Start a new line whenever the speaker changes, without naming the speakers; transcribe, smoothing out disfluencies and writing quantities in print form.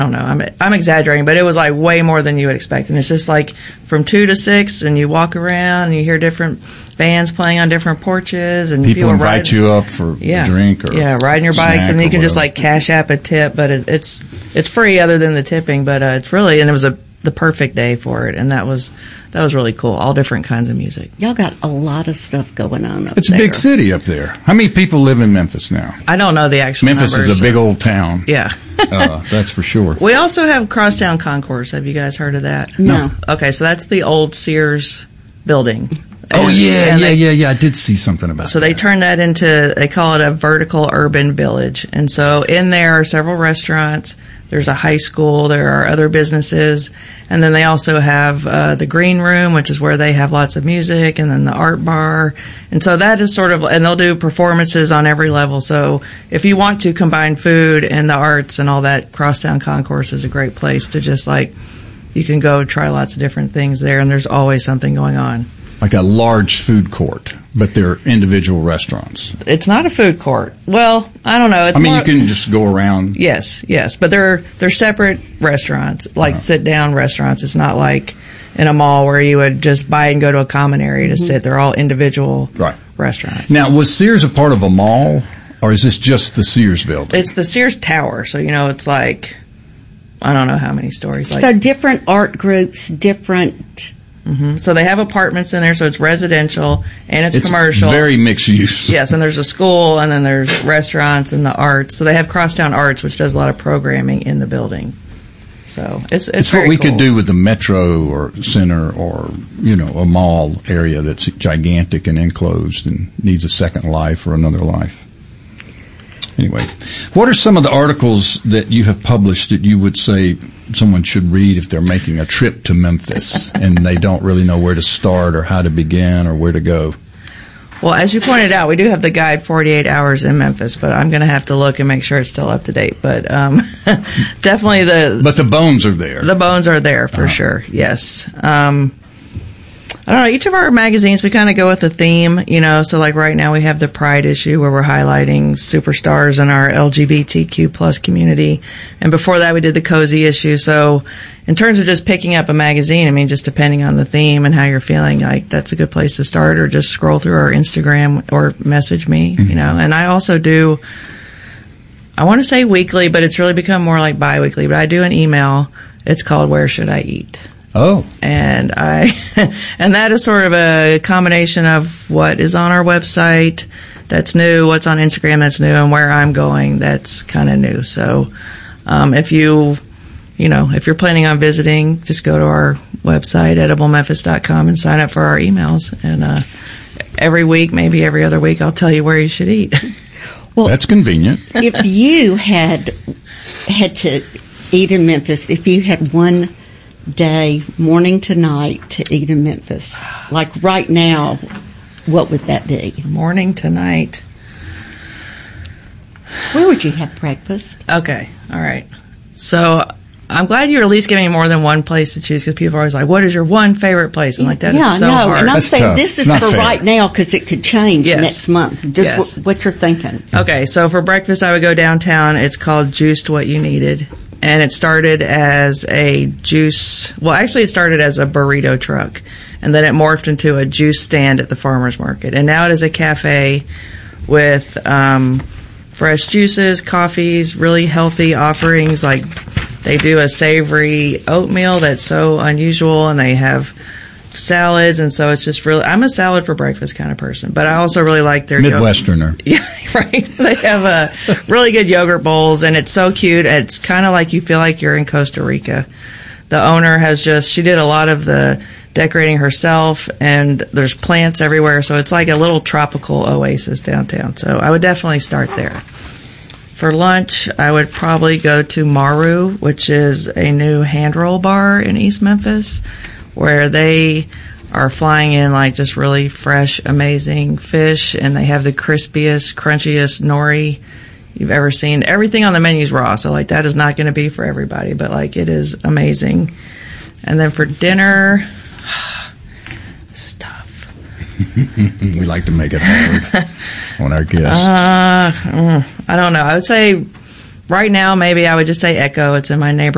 don't know, I'm exaggerating, but it was like way more than you would expect. And it's just like from 2 to 6, and you walk around and you hear different bands playing on different porches, and
people invite you up for a drink or
riding your bikes, and you can just like cash app a tip, but it's free other than the tipping, but it's really, and it was the perfect day for it, and that was really cool. All different kinds of music.
Y'all got a lot of stuff going on up there.
It's a big city up there. How many people live in Memphis now?
I don't know the actual
Memphis
numbers.
is a big old town.
Yeah.
That's for sure.
We also have Crosstown Concourse. Have you guys heard of that?
No.
Okay, so that's the old Sears building.
Oh, yeah. I did see something about that.
So they turned that into, they call it a vertical urban village. And so in there are several restaurants. There's a high school. There are other businesses. And then they also have the green room, which is where they have lots of music, and then the art bar. And so that is sort of, and they'll do performances on every level. So if you want to combine food and the arts and all that, Crosstown Concourse is a great place to just like, you can go try lots of different things there, and there's always something going on.
Like a large food court, but they're individual restaurants.
It's not a food court. Well, I don't know.
You can just go around.
Yes, but they're separate restaurants, like sit-down restaurants. It's not like in a mall where you would just buy and go to a common area to sit. They're all individual restaurants.
Now, was Sears a part of a mall, or is this just the Sears building?
It's the Sears Tower, so it's like, I don't know how many stories.
So different art groups, different...
Mm-hmm. So they have apartments in there, so it's residential and it's commercial.
Very mixed use.
Yes, and there's a school, and then there's restaurants and the arts. So they have Crosstown Arts, which does a lot of programming in the building. So it's
what we
cool.
could do with the Metro or Center or a mall area that's gigantic and enclosed and needs a second life or another life. Anyway, what are some of the articles that you have published that you would say someone should read if they're making a trip to Memphis and they don't really know where to start or how to begin or where to go?
Well, as you pointed out, we do have the guide 48 Hours in Memphis, but I'm going to have to look and make sure it's still up to date. But definitely
But the bones are there.
The bones are there for sure, yes. I don't know, each of our magazines, we kind of go with a theme, so like right now we have the Pride issue where we're highlighting superstars in our LGBTQ plus community. And before that we did the Cozy issue. So in terms of just picking up a magazine, just depending on the theme and how you're feeling, like that's a good place to start, or just scroll through our Instagram or message me, And I also do, I want to say weekly, but it's really become more like bi-weekly, but I do an email. It's called Where Should I Eat?
Oh.
And and that is sort of a combination of what is on our website that's new, what's on Instagram that's new, and where I'm going that's kind of new. So, if you're planning on visiting, just go to our website, ediblememphis.com, and sign up for our emails. And, every week, maybe every other week, I'll tell you where you should eat.
Well, that's convenient.
If you had to eat in Memphis, if you had one day, morning to night, to eat in Memphis, like right now, what would that be?
Morning to night.
Where would you have breakfast?
Okay, all right. So I'm glad you're at least giving me more than one place to choose, because people are always like, what is your one favorite place? And like that is so hard.
And I'm
That's
saying
tough.
this is
Not
for
fair.
right now, because it could change next month. Just what you're thinking.
Okay, so for breakfast I would go downtown. It's called Juiced What You Needed. And it started as a juice, well actually it started as a burrito truck. And then it morphed into a juice stand at the farmer's market. And now it is a cafe with fresh juices, coffees, really healthy offerings. Like they do a savory oatmeal that's so unusual, and they have salads, and so it's just really, I'm a salad for breakfast kind of person, but I also really like their
Midwesterner.
Yeah, right. They have really good yogurt bowls, and it's so cute. It's kind of like you feel like you're in Costa Rica. The owner she did a lot of the decorating herself, and there's plants everywhere, so it's like a little tropical oasis downtown. So I would definitely start there. For lunch, I would probably go to Maru, which is a new hand roll bar in East Memphis, where they are flying in like just really fresh, amazing fish, and they have the crispiest, crunchiest nori you've ever seen. Everything on the menu is raw, so like that is not going to be for everybody, but like it is amazing. And then for dinner, this is tough.
We like to make it hard on our guests.
I don't know. I would say right now maybe I would just say Echo. It's in my neighborhood.